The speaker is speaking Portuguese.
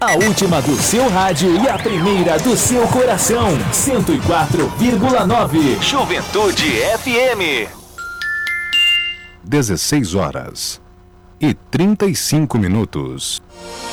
A última do seu rádio e a primeira do seu coração. 104,9. Juventude FM. 16 horas e 35 minutos.